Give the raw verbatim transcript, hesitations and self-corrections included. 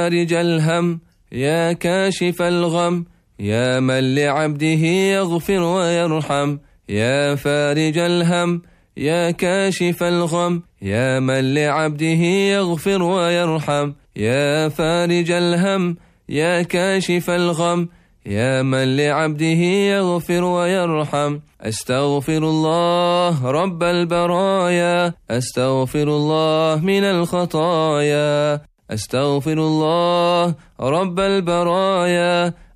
فارج الهم يا كاشف الغم يا من لعبده يغفر ويرحم يا فارج الهم يا كاشف الغم يا من لعبده يغفر ويرحم يا فارج الهم يا كاشف الغم يا من لعبده يغفر ويرحم أستغفر الله رب البرايا أستغفر الله من الخطايا أستغفر الله رب البرايا